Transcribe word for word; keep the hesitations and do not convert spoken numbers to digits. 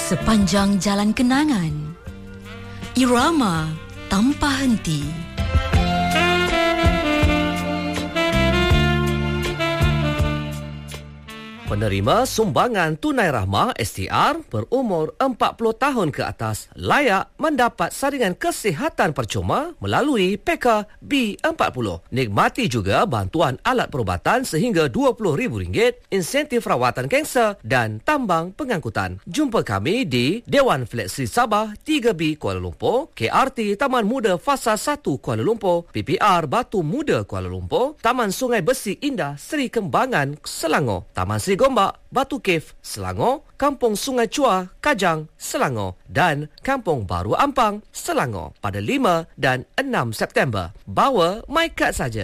Sepanjang jalan kenangan, irama tanpa henti. Penerima sumbangan tunai rahmah S T R berumur empat puluh tahun ke atas layak mendapat saringan kesihatan percuma melalui P K B empat puluh. Nikmati juga bantuan alat perubatan sehingga dua puluh ribu ringgit, insentif rawatan kanser dan tambang pengangkutan. Jumpa kami di Dewan Fleksi Sabah tiga B Kuala Lumpur, K R T Taman Muda Fasa satu Kuala Lumpur, P P R Batu Muda Kuala Lumpur, Taman Sungai Besi Indah Seri Kembangan Selangor, Taman Seri Gombak, Batu Cave, Selangor, Kampung Sungai Chua, Kajang, Selangor dan Kampung Baru Ampang, Selangor pada lima dan enam September. Bawa MyCard saja.